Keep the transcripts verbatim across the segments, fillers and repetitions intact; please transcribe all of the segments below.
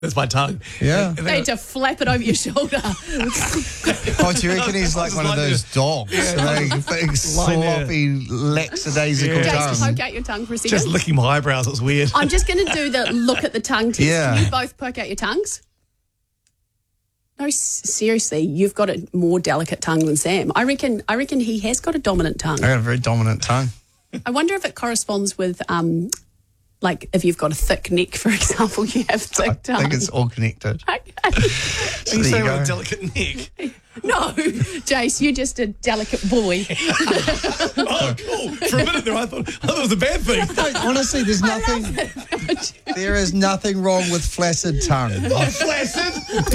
That's my tongue. Yeah. You need to flap it over your shoulder. Oh, do you reckon he's like one of those dogs? Yeah. Like, big, sloppy, lackadaisical Yeah. tongue. Just poke out your tongue for a second. Just licking my eyebrows. It's weird. I'm just going to do the look at the tongue test. Yeah. Can you both poke out your tongues? No, s- seriously, you've got a more delicate tongue than Sam. I reckon. I reckon he has got a dominant tongue. I got a very dominant tongue. I wonder if it corresponds with, um, like, if you've got a thick neck, for example, you have thick I tongue. think it's all connected. Okay. So you there say you with go. a delicate neck. No, Jace, you're just a delicate boy. Oh, cool. For a minute there, I thought, I thought it was a bad thing. Honestly, there's nothing. There is nothing wrong with flaccid tongue. Oh, flaccid.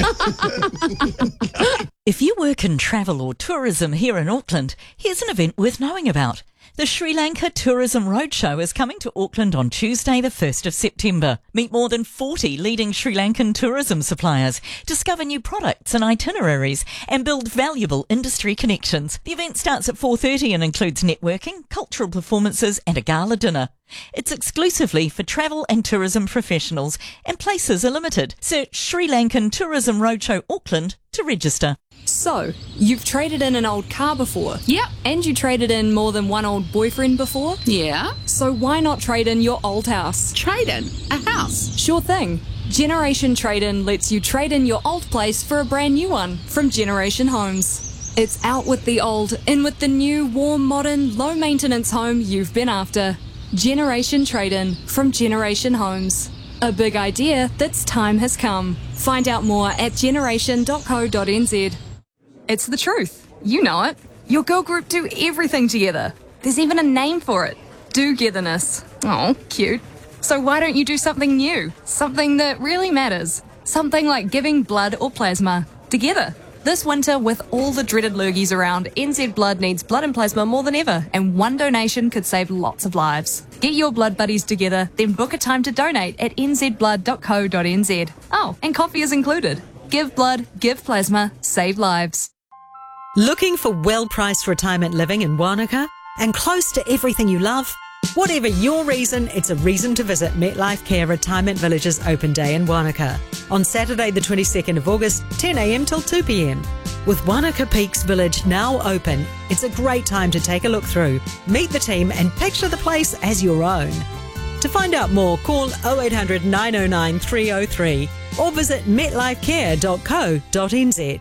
If you work in travel or tourism here in Auckland, here's an event worth knowing about. The Sri Lanka Tourism Roadshow is coming to Auckland on Tuesday, the first of September. Meet more than forty leading Sri Lankan tourism suppliers, discover new products and itineraries, and build valuable industry connections. The event starts at four thirty and includes networking, cultural performances and a gala dinner. It's exclusively for travel and tourism professionals, and places are limited. Search Sri Lankan Tourism Roadshow Auckland to register. So, you've traded in an old car before? Yep. And you traded in more than one old boyfriend before? Yeah. So why not trade in your old house? Trade in a house. Sure thing. Generation Trade-In lets you trade in your old place for a brand new one from Generation Homes. It's out with the old, in with the new, warm, modern, low-maintenance home you've been after. Generation Trade-In from Generation Homes. A big idea that's time has come. Find out more at generation dot co dot n z. It's the truth. You know it. Your girl group do everything together. There's even a name for it. Do-getherness. Oh, cute. So why don't you do something new? Something that really matters. Something like giving blood or plasma. Together. This winter, with all the dreaded lurgies around, N Z Blood needs blood and plasma more than ever, and one donation could save lots of lives. Get your blood buddies together, then book a time to donate at n z blood dot co dot n z. Oh, and coffee is included. Give blood, give plasma, save lives. Looking for well-priced retirement living in Wanaka and close to everything you love? Whatever your reason, it's a reason to visit MetLife Care Retirement Village's open day in Wanaka on Saturday the twenty-second of August, ten a m till two p m. With Wanaka Peaks Village now open, it's a great time to take a look through, meet the team and picture the place as your own. To find out more, call oh eight hundred, nine oh nine, three oh three or visit metlife care dot co dot n z.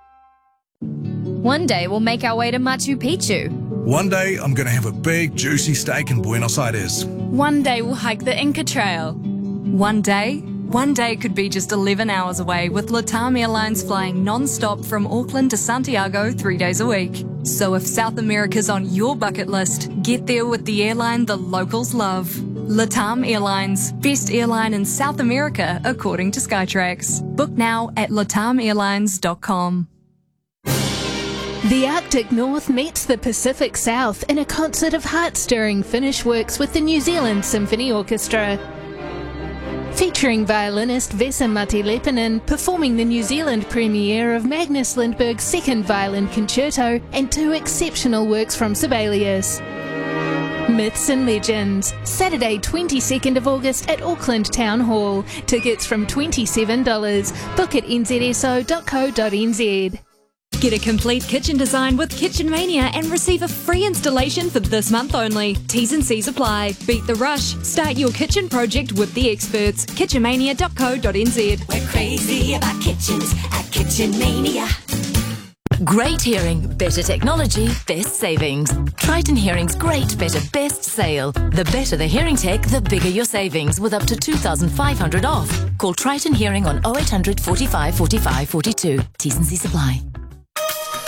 One day we'll make our way to Machu Picchu. One day I'm going to have a big juicy steak in Buenos Aires. One day we'll hike the Inca Trail. One day, one day could be just eleven hours away with LATAM Airlines flying non-stop from Auckland to Santiago three days a week. So if South America's on your bucket list, get there with the airline the locals love. LATAM Airlines, best airline in South America according to Skytrax. Book now at latam airlines dot com. The Arctic North meets the Pacific South in a concert of heart-stirring Finnish works with the New Zealand Symphony Orchestra. Featuring violinist Vesa-Matti Lepinen performing the New Zealand premiere of Magnus Lindberg's second violin concerto and two exceptional works from Sibelius. Myths and Legends, Saturday twenty-second of August at Auckland Town Hall. Tickets from twenty-seven dollars. Book at n z s o dot co dot n z. Get a complete kitchen design with Kitchen Mania and receive a free installation for this month only. T's and C's apply. Beat the rush. Start your kitchen project with the experts. kitchen mania dot co dot n z. We're crazy about kitchens at Kitchen Mania. Great hearing, better technology, best savings. Triton Hearing's great, better, best sale. The better the hearing tech, the bigger your savings with up to two thousand five hundred dollars off. Call Triton Hearing on oh eight hundred, forty-five, forty-five, forty-two. T's and C's apply.